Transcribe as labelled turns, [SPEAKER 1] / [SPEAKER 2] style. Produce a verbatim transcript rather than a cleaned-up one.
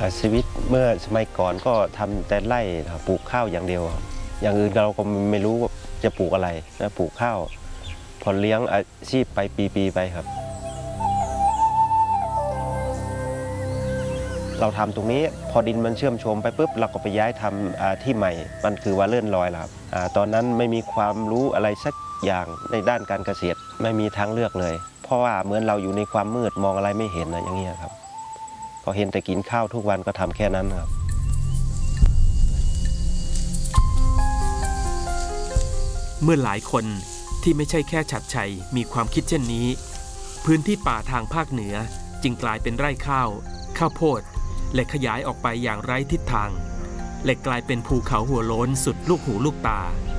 [SPEAKER 1] ชีวิตเมื่อสมัยก่อนก็ทำแต่ไร่ปลูกข้าวอย่างเดียวอย่างอื่นเราก็ไม่รู้ว่าจะปลูกอะไรนะปลูกข้าวพอเลี้ยงอาชีพไปปีๆไปครับเราทำตรงนี้พอดินมันเชื่อมโยงไปปุ๊บเราก็ไปย้ายทำที่ใหม่มันคือว่าเลื่อนลอยแล้วครับตอนนั้นไม่มีความรู้อะไรสักอย่างในด้านการเกษตรไม่มีทางเลือกเลยเพราะว่าเหมือนเราอยู่ในความมืดมองอะไรไม่เห็นนะอย่างเงี้ยครับก็เห็นแต่กินข้าวทุกวันก็ทำแค่นั้นครับ
[SPEAKER 2] เมื่อหลายคนที่ไม่ใช่แค่ฉัตรชัยมีความคิดเช่นนี้พื้นที่ป่าทางภาคเหนือจึงกลายเป็นไร่ข้าวข้าวโพดและขยายออกไปอย่างไร้ทิศทางและกลายเป็นภูเขาหัวโล้นสุดลูกหูลูกตา